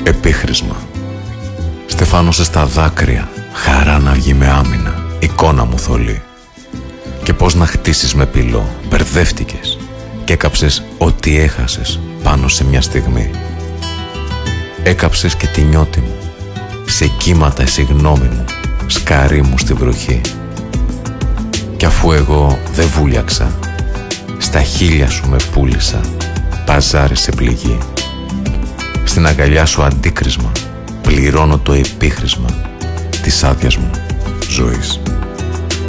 Επίχρησμα. Στεφάνωσε στα δάκρυα, χαρά να βγει με άμυνα, εικόνα μου θολή. Και πώς να χτίσεις με πυλό, μπερδεύτηκες και έκαψες ό,τι έχασες πάνω σε μια στιγμή. Έκαψες και τη νιώτη μου, σε κύματα η συγγνώμη μου, σκαρί μου στη βροχή. Κι αφού εγώ δεν βούλιαξα, στα χείλια σου με πούλησα, παζάρι σε πληγή. Στην αγκαλιά σου αντίκρισμα, πληρώνω το επίχρησμα της άδειας μου ζωής.